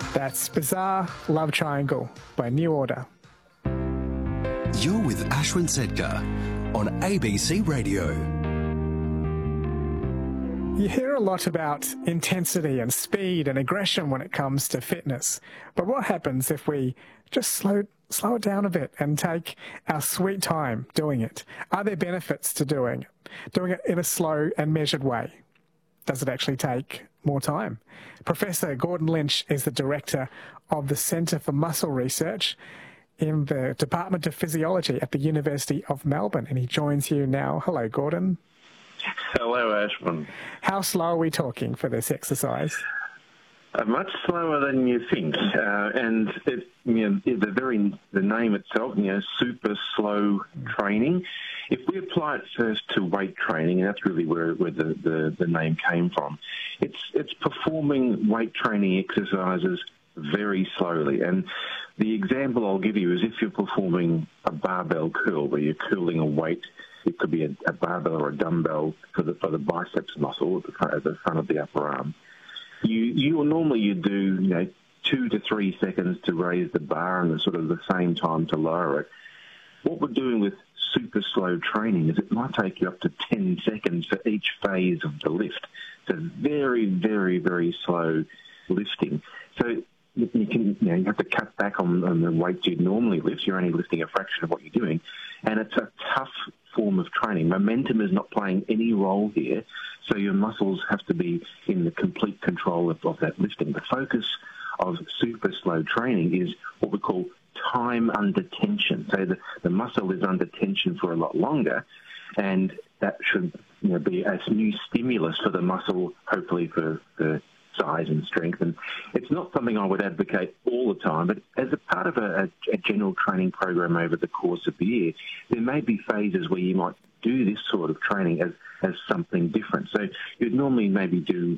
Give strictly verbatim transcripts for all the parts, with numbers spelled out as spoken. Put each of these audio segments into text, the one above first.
That's Bizarre Love Triangle by New Order. You're with Ashwin Sedkar on A B C Radio. You hear a lot about intensity and speed and aggression when it comes to fitness. But what happens if we just slow slow it down a bit and take our sweet time doing it? Are there benefits to doing it? Doing it in a slow and measured way? Does it actually take more time? Professor Gordon Lynch is the director of the Centre for Muscle Research in the Department of Physiology at the University of Melbourne, and he joins you now. Hello, Gordon. Hello, Ashwin. How slow are we talking for this exercise? Uh, much slower than you think, uh, and it, you know, the very the name itself, you know, super slow training. If we apply it first to weight training, and that's really where, where the, the, the name came from, it's it's performing weight training exercises very slowly. And the example I'll give you is if you're performing a barbell curl, where you're curling a weight. It could be a, a barbell or a dumbbell for the for the biceps muscle at the front, at the front of the upper arm. You you normally you do you know two to three seconds to raise the bar and the sort of the same time to lower it. What we're doing with super slow training is it might take you up to ten seconds for each phase of the lift. So very very very slow lifting. So you can you know you have to cut back on, on the weights you'd normally lift. You're only lifting a fraction of what you're doing, and it's a tough form of training. Momentum is not playing any role here, so your muscles have to be in the complete control of, of that lifting. The focus of super slow training is what we call time under tension. So the, the muscle is under tension for a lot longer, and that should you know, be a new stimulus for the muscle, hopefully for the size and strength. And it's not something I would advocate all the time, but as a part of a, a general training program over the course of the year, there may be phases where you might do this sort of training as, as something different. So you'd normally maybe do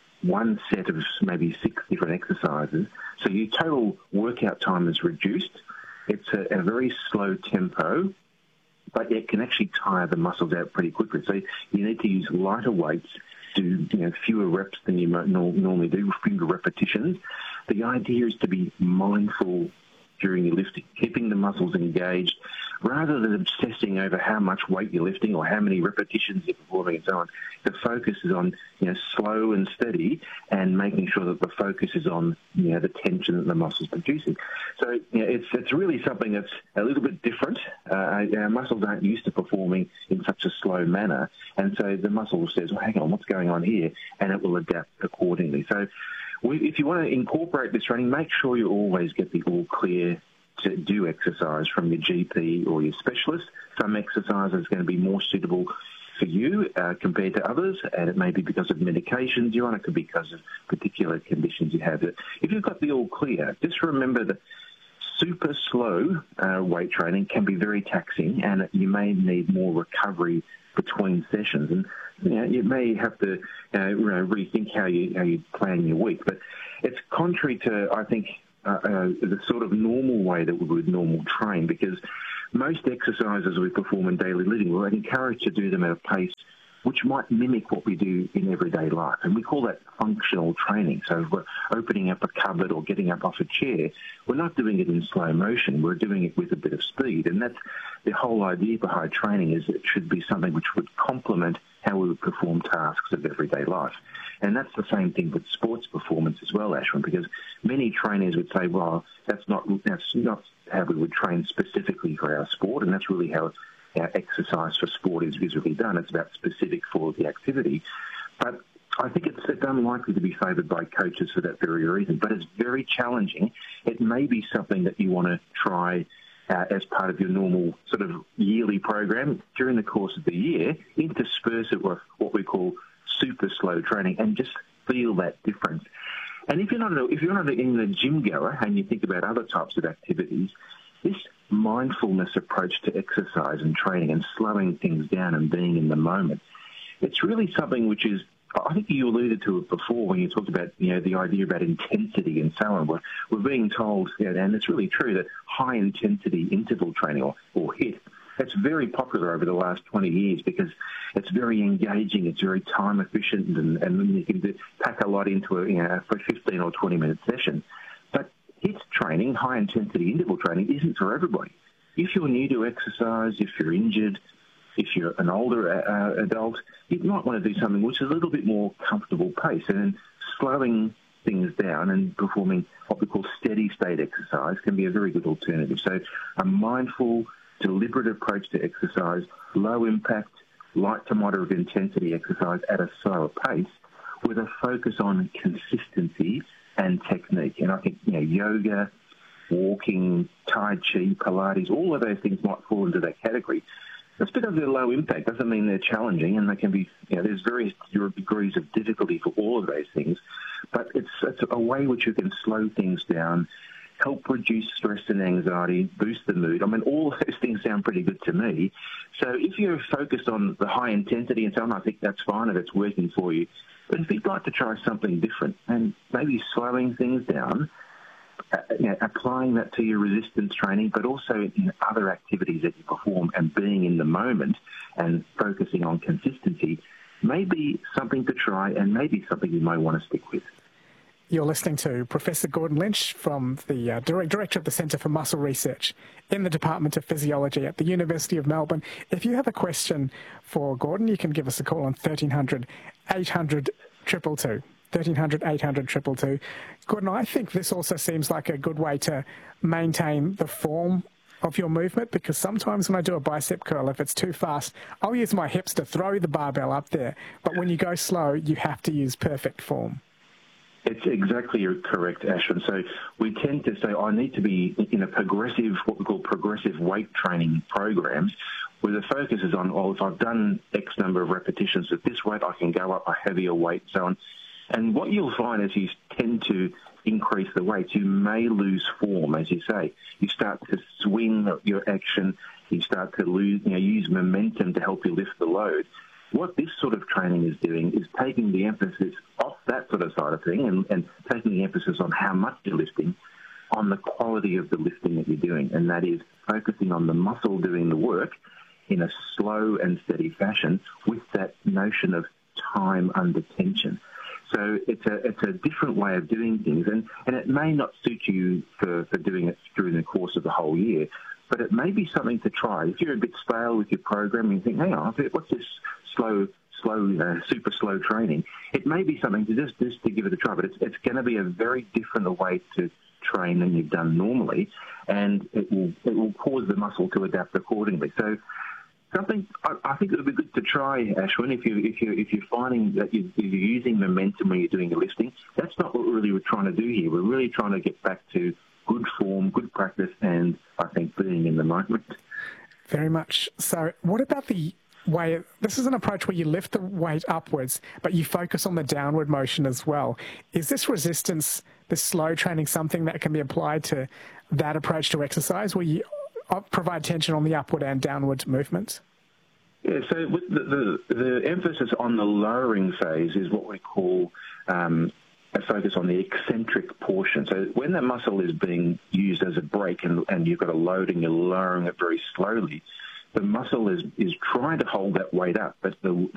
one set of maybe six different exercises. So your total workout time is reduced. It's a, a very slow tempo, but it can actually tire the muscles out pretty quickly. So you need to use lighter weights, do you know, fewer reps than you might normally do, fewer repetitions. The idea is to be mindful during your lifting, keeping the muscles engaged, rather than obsessing over how much weight you're lifting or how many repetitions you're performing and so on. The focus is on you know slow and steady, and making sure that the focus is on you know the tension that the muscle's producing. So you know, it's it's really something that's a little bit different. Uh, our muscles aren't used to performing in such a slow manner, and so the muscle says, well, hang on, what's going on here? And it will adapt accordingly. So we, if you want to incorporate this training, make sure you always get the all clear to do exercise from your G P or your specialist. Some exercise is going to be more suitable for you uh, compared to others, and it may be because of medications you're on, it could be because of particular conditions you have. If you've got the all clear, just remember that super slow uh, weight training can be very taxing, and you may need more recovery between sessions. And you know, you may have to uh, you know, rethink how you how you plan your week. But it's contrary to, I think, uh, uh, the sort of normal way that we would normal train, because most exercises we perform in daily living, we're encouraged to do them at a pace which might mimic what we do in everyday life. And we call that functional training. So if we're opening up a cupboard or getting up off a chair, we're not doing it in slow motion. We're doing it with a bit of speed. And that's the whole idea behind training, is it should be something which would complement how we would perform tasks of everyday life. And that's the same thing with sports performance as well, Ashwin, because many trainers would say, well, that's not that's not how we would train specifically for our sport, and that's really how our exercise for sport is visually done. It's about specific for the activity. But I think it's, it's unlikely to be favoured by coaches for that very reason. But it's very challenging. It may be something that you want to try uh, as part of your normal sort of yearly program during the course of the year, intersperse it with what we call super slow training, and just feel that difference. And if you're not a, if you're not in the gym goer and you think about other types of activities, this mindfulness approach to exercise and training and slowing things down and being in the moment, it's really something which is, I think you alluded to it before when you talked about, you know, the idea about intensity and so on. We're, we're being told, you know, and it's really true, that high-intensity interval training, or, or HIIT, it's very popular over the last twenty years because it's very engaging, it's very time efficient, and, and you can do, pack a lot into a, you know, for a fifteen or twenty minute session. HIIT training, high-intensity interval training, isn't for everybody. If you're new to exercise, if you're injured, if you're an older uh, adult, you might want to do something which is a little bit more comfortable pace, and then slowing things down and performing what we call steady-state exercise can be a very good alternative. So a mindful, deliberate approach to exercise, low impact, light to moderate intensity exercise at a slower pace with a focus on consistency and technique. And I think, you know, yoga, walking, Tai Chi, Pilates, all of those things might fall into that category. Just because they're low impact doesn't mean they're challenging, and they can be, you know, there's various degrees of difficulty for all of those things. But it's, it's a way which you can slow things down, help reduce stress and anxiety, boost the mood. I mean, all those things sound pretty good to me. So if you're focused on the high intensity and so on, I think that's fine if it's working for you. But if you'd like to try something different and maybe slowing things down, uh, you know, applying that to your resistance training, but also in other activities that you perform and being in the moment and focusing on consistency, may be something to try and maybe something you might want to stick with. You're listening to Professor Gordon Lynch from the uh, direct, Director of the Centre for Muscle Research in the Department of Physiology at the University of Melbourne. If you have a question for Gordon, you can give us a call on thirteen hundred, eight hundred, two two two. thirteen hundred, eight hundred, two two two. Gordon, I think this also seems like a good way to maintain the form of your movement, because sometimes when I do a bicep curl, if it's too fast, I'll use my hips to throw the barbell up there. But when you go slow, you have to use perfect form. It's exactly correct, Ashwin. So we tend to say, I need to be in a progressive, what we call progressive weight training programs, where the focus is on, well, if I've done X number of repetitions at this weight, I can go up a heavier weight, so on. And what you'll find as you tend to increase the weight, you may lose form, as you say. You start to swing your action, you start to lose, you know, use momentum to help you lift the load. What this sort of training is doing is taking the emphasis off that sort of side of thing and, and taking the emphasis on how much you're lifting, on the quality of the lifting that you're doing, and that is focusing on the muscle doing the work in a slow and steady fashion with that notion of time under tension. So it's a it's a different way of doing things, and, and it may not suit you for, for doing it during the course of the whole year, but it may be something to try. If you're a bit stale with your program and you think, hang on, what's this slow, slow, uh, super slow training? It may be something to just, just to give it a try, but it's, it's going to be a very different way to train than you've done normally, and it will it will cause the muscle to adapt accordingly. So something I, I think it would be good to try, Ashwin, if you if you if you're finding that you, you're using momentum when you're doing your lifting. That's not what we're really we're trying to do here. We're really trying to get back to good form, good practice, and I think being in the moment. Very much so. What about the way, this is an approach where you lift the weight upwards, but you focus on the downward motion as well. Is this resistance, this slow training, something that can be applied to that approach to exercise, where you provide tension on the upward and downward movements? Yeah, so with the, the, the emphasis on the lowering phase is what we call um, a focus on the eccentric portion. So when the muscle is being used as a brake and, and you've got a load and you're lowering it very slowly, the muscle is, is trying to hold that weight up, but the,